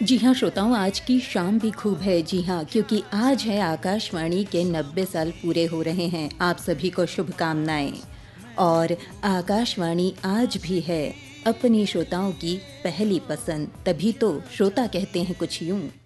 जी हाँ श्रोताओं, आज की शाम भी खूब है। जी हाँ, क्योंकि आज है आकाशवाणी के 90 साल पूरे हो रहे हैं। आप सभी को शुभकामनाएं। और आकाशवाणी आज भी है अपनी श्रोताओं की पहली पसंद, तभी तो श्रोता कहते हैं कुछ यूं।